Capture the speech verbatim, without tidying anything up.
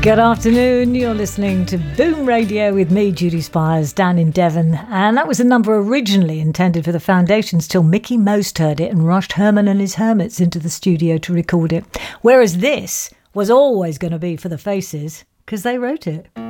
Good afternoon, you're listening to Boom Radio with me, Judy Spires, down in Devon. And that was a number originally intended for the Foundations till Mickey Most heard it and rushed Herman and his Hermits into the studio to record it. Whereas this was always going to be for the Faces, because they wrote it.